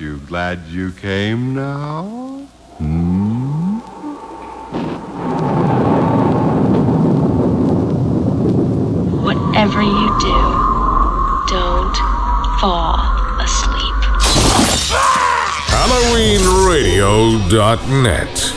you glad you came now? Whatever you do, don't fall asleep. HalloweenRadio.net